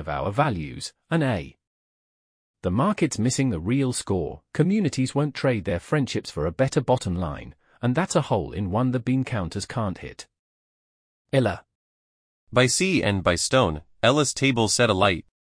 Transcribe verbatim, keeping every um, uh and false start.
of our values, an A. The market's missing the real score, communities won't trade their friendships for a better bottom line, and that's a hole in one the bean counters can't hit. Ella. By sea and by stone, Ella's table set alight,